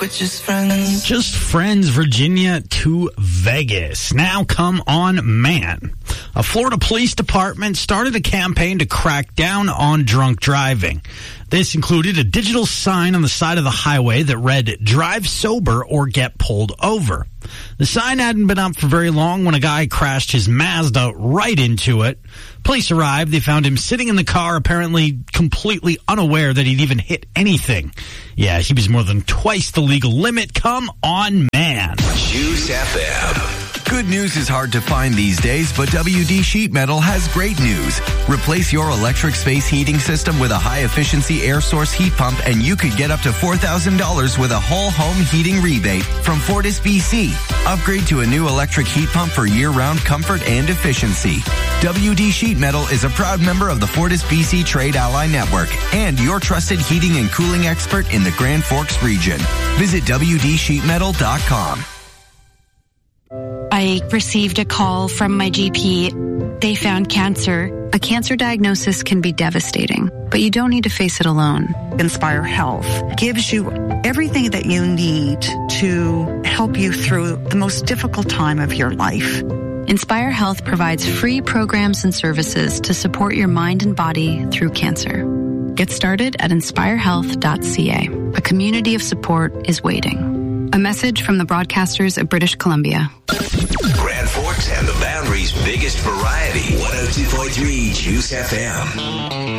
like we're just friends. Just friends, Virginia to Vegas. Now come on, man. A Florida police department started a campaign to crack down on drunk driving. This included a digital sign on the side of the highway that read, "Drive sober or get pulled over." The sign hadn't been up for very long when a guy crashed his Mazda right into it. Police arrived. They found him sitting in the car, apparently completely unaware that he'd even hit anything. Yeah, he was more than twice the legal limit. Come on, man. Juice FM. Good news is hard to find these days, but WD Sheet Metal has great news. Replace your electric space heating system with a high-efficiency air source heat pump, and you could get up to $4,000 with a whole home heating rebate from Fortis BC. Upgrade to a new electric heat pump for year-round comfort and efficiency. WD Sheet Metal is a proud member of the Fortis BC Trade Ally Network and your trusted heating and cooling expert in the Grand Forks region. Visit WDSheetMetal.com. I received a call from my GP. They found cancer. A cancer diagnosis can be devastating, but you don't need to face it alone. Inspire Health gives you everything that you need to help you through the most difficult time of your life. Inspire Health provides free programs and services to support your mind and body through cancer. Get started at inspirehealth.ca. A community of support is waiting. A message from the broadcasters of British Columbia. Grand Forks and the Boundary's biggest variety. 102.3 Juice FM.